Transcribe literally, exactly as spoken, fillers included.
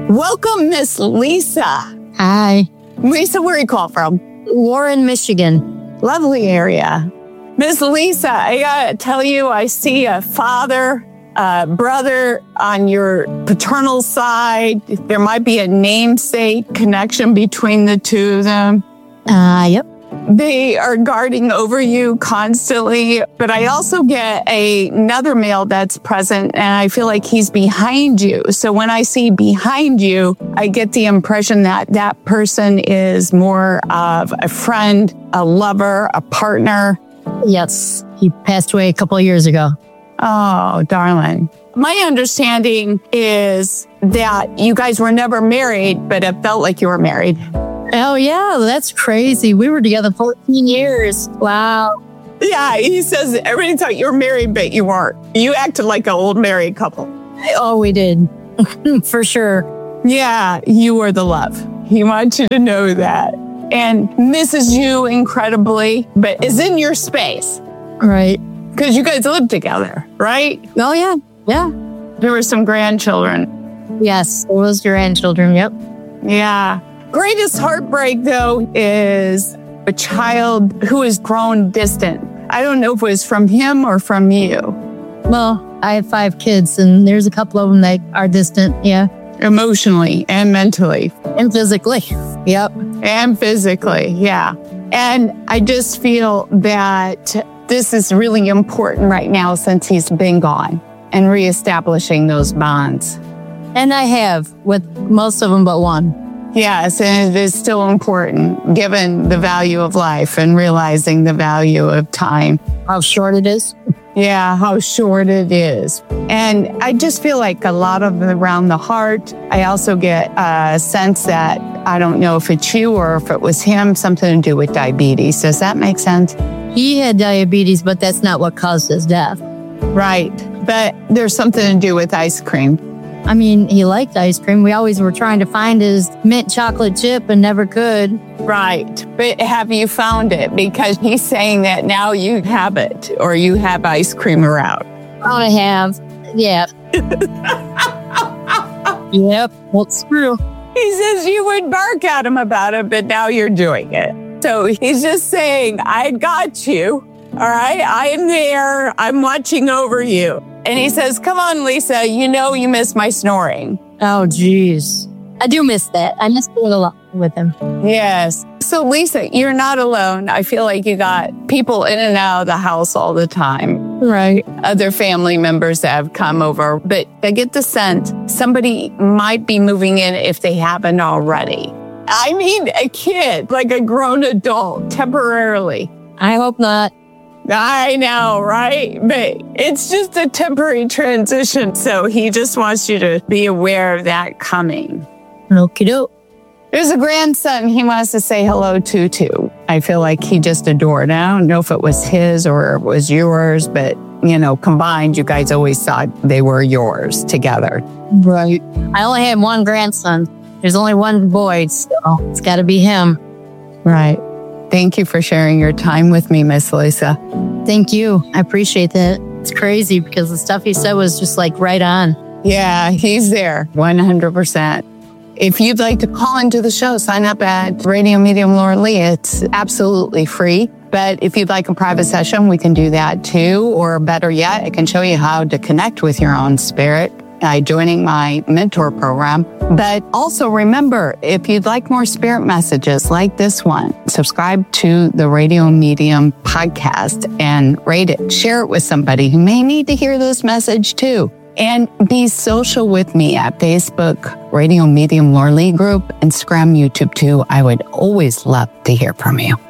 Welcome, Miss Lisa. Hi. Lisa, where you call from? Warren, Michigan. Lovely area. Miss Lisa, I gotta tell you, I see a father, a brother on your paternal side. There might be a namesake connection between the two of them. Uh, yep. They are guarding over you constantly, but I also get a, another male that's present, and I feel like he's behind you. So when I see behind you, I get the impression that that person is more of a friend, a lover, a partner. Yes. He passed away a couple of years ago. Oh, darling. My understanding is that you guys were never married, but it felt like you were married. Oh, yeah. That's crazy. We were together fourteen years. Wow. Yeah, he says everybody thought you were married, but you weren't. You acted like an old married couple. Oh, we did. For sure. Yeah, you were the love. He wants you to know that. And misses you incredibly, but is in your space. Right. Because you guys lived together, right? Oh, yeah. Yeah. There were some grandchildren. Yes. It was grandchildren. Yep. Yeah. Greatest heartbreak, though, is a child who has grown distant. I don't know if it was from him or from you. Well, I have five kids, and there's a couple of them that are distant. Yeah. Emotionally and mentally. And physically. Yep. And physically, yeah. And I just feel that this is really important right now since he's been gone and reestablishing those bonds. And I have with most of them but one. Yes, and it is still important given the value of life and realizing the value of time. How short it is. Yeah, how short it is. And I just feel like a lot of around the heart. I also get a sense that I don't know if it's you or if it was him, something to do with diabetes. Does that make sense? He had diabetes, but that's not what caused his death. Right. But there's something to do with ice cream. I mean, he liked ice cream. We always were trying to find his mint chocolate chip and never could. Right. But have you found it? Because he's saying that now you have it or you have ice cream around. I have. Yeah. Yep. That's true. He says you would bark at him about it, but now you're doing it. So he's just saying, I got you. All right. I am there. I'm watching over you. And he says, come on, Lisa, you know you miss my snoring. Oh, geez. I do miss that. I miss doing a lot with him. Yes. So, Lisa, you're not alone. I feel like you got people in and out of the house all the time. Right. Other family members that have come over. But I get the sense somebody might be moving in if they haven't already. I mean, a kid, like a grown adult, temporarily. I hope not. I know, right? But it's just a temporary transition. So he just wants you to be aware of that coming. Okie doke. There's a grandson he wants to say hello to, too. I feel like he just adored. I don't know if it was his or it was yours, but, you know, combined, you guys always thought they were yours together. Right. I only had one grandson. There's only one boy, so it's got to be him. Right. Thank you for sharing your time with me, Miss Lisa. Thank you. I appreciate that. It's crazy because the stuff he said was just like right on. Yeah, he's there, one hundred percent. If you'd like to call into the show, sign up at Radio Medium Laura Lee. It's absolutely free. But if you'd like a private session, we can do that too. Or better yet, I can show you how to connect with your own spirit by joining my mentor program. But also remember, if you'd like more spirit messages like this one, subscribe to the Radio Medium podcast and rate it. Share it with somebody who may need to hear this message too. And be social with me at Facebook, Radio Medium Laura Lee Group, Instagram, YouTube too. I would always love to hear from you.